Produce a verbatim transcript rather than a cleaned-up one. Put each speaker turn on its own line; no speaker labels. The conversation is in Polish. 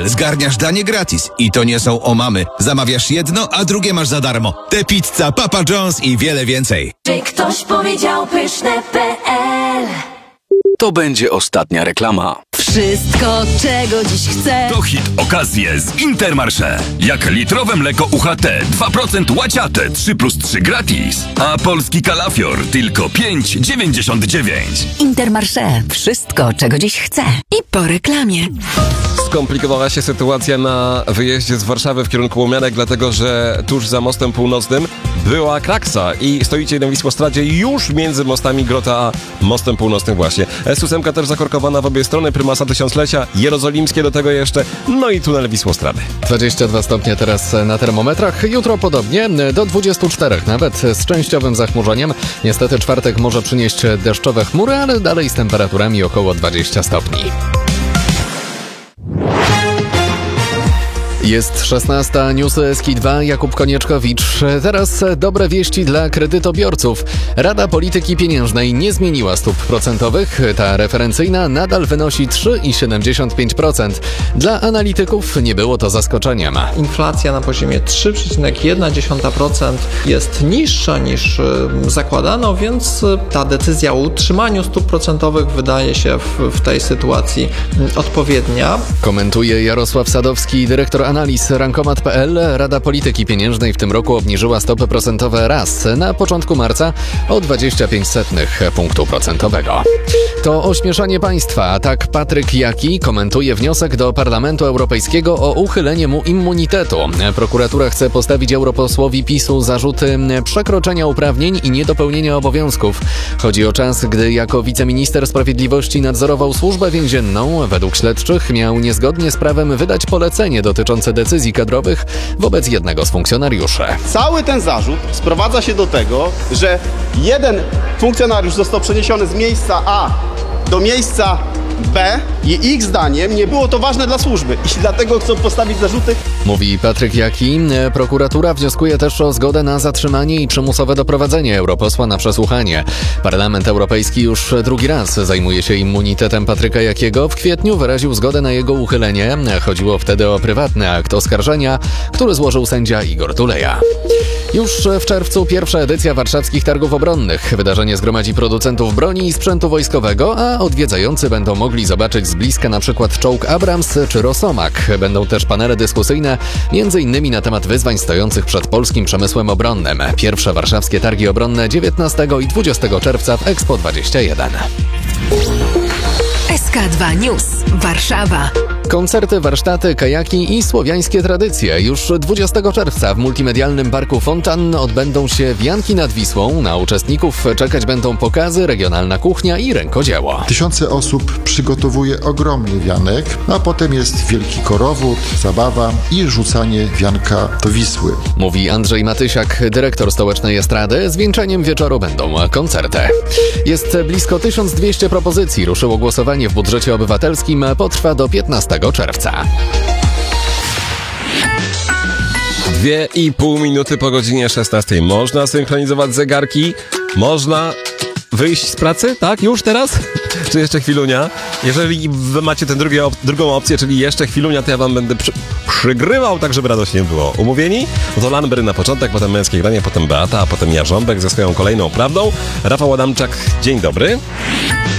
l. Zgarniasz danie gratis. I to nie są omamy. Zamawiasz jedno, a drugie masz za darmo. Te pizza, Papa John's i wiele więcej.
Czy ktoś powiedział pyszne kropka pe el?
To będzie ostatnia reklama.
Wszystko, czego dziś chcę.
To hit okazje z Intermarché. Jak litrowe mleko U H T dwa procent łaciate, trzy plus trzy gratis. A polski kalafior tylko pięć dziewięćdziesiąt dziewięć.
Intermarché. Wszystko, czego dziś chcę. I po reklamie.
Skomplikowała się sytuacja na wyjeździe z Warszawy w kierunku Łomianek, dlatego że tuż za mostem północnym była kraksa i stoicie na Wisłostradzie już między mostami Grota a mostem północnym właśnie. S ósem też zakorkowana w obie strony, prymasa tysiąclecia, jerozolimskie do tego jeszcze, no i tunel Wisłostrady.
dwadzieścia dwa stopnie teraz na termometrach, jutro podobnie, do dwudziestu czterech nawet z częściowym zachmurzeniem. Niestety czwartek może przynieść deszczowe chmury, ale dalej z temperaturami około dwudziestu stopni. Jest szesnasta, newsy S K dwa, Jakub Konieczkowicz. Teraz dobre wieści dla kredytobiorców. Rada Polityki Pieniężnej nie zmieniła stóp procentowych. Ta referencyjna nadal wynosi trzy przecinek siedemdziesiąt pięć procent. Dla analityków nie było to zaskoczeniem.
Inflacja na poziomie trzy przecinek jedna procent jest niższa niż zakładano, więc ta decyzja o utrzymaniu stóp procentowych wydaje się w, w tej sytuacji odpowiednia.
Komentuje Jarosław Sadowski, dyrektor analiz Rankomat kropka pe el. Rada Polityki Pieniężnej w tym roku obniżyła stopy procentowe raz na początku marca o dwadzieścia pięć setnych punktu procentowego. To ośmieszanie państwa, a tak Patryk Jaki komentuje wniosek do Parlamentu Europejskiego o uchylenie mu immunitetu. Prokuratura chce postawić europosłowi PiSu zarzuty przekroczenia uprawnień i niedopełnienia obowiązków. Chodzi o czas, gdy jako wiceminister sprawiedliwości nadzorował służbę więzienną. Według śledczych miał niezgodnie z prawem wydać polecenie dotyczące decyzji kadrowych wobec jednego z funkcjonariuszy.
Cały ten zarzut sprowadza się do tego, że jeden funkcjonariusz został przeniesiony z miejsca A do miejsca B i ich zdaniem nie było to ważne dla służby i dlatego chcą postawić zarzuty.
Mówi Patryk Jaki. Prokuratura wnioskuje też o zgodę na zatrzymanie i przymusowe doprowadzenie europosła na przesłuchanie. Parlament Europejski już drugi raz zajmuje się immunitetem Patryka Jakiego. W kwietniu wyraził zgodę na jego uchylenie. Chodziło wtedy o prywatny akt oskarżenia, który złożył sędzia Igor Tuleja. Już w czerwcu pierwsza edycja warszawskich targów obronnych. Wydarzenie zgromadzi producentów broni i sprzętu wojskowego, a odwiedzający będą mogli zobaczyć z bliska na przykład czołg Abrams czy Rosomak. Będą też panele dyskusyjne, między innymi na temat wyzwań stojących przed polskim przemysłem obronnym. Pierwsze warszawskie targi obronne dziewiętnastego i dwudziestego czerwca w Expo dwadzieścia jeden.
S K dwa News. Warszawa.
Koncerty, warsztaty, kajaki i słowiańskie tradycje. Już dwudziestego czerwca w multimedialnym parku Fontan odbędą się wianki nad Wisłą. Na uczestników czekać będą pokazy, regionalna kuchnia i rękodzieło.
Tysiące osób przygotowuje ogromny wianek, a potem jest wielki korowód, zabawa i rzucanie wianka do Wisły.
Mówi Andrzej Matysiak, dyrektor stołecznej estrady. Zwieńczeniem wieczoru będą koncerty. Jest blisko tysiąc dwieście propozycji. Ruszyło głosowanie w budżecie obywatelskim. Potrwa do piętnastego czerwca.
Dwie i pół minuty po godzinie szesnastej. Można synchronizować zegarki? Można wyjść z pracy? Tak? Już teraz? Czy jeszcze chwilunia? Jeżeli wy macie tę drugie op- drugą opcję, czyli jeszcze chwilunia, to ja wam będę przy- przygrywał, tak żeby radośnie było. Umówieni? No to Lanbery na początek, potem męskie granie, potem Beata, a potem Jarząbek ze swoją kolejną prawdą. Rafał Adamczak, dzień dobry.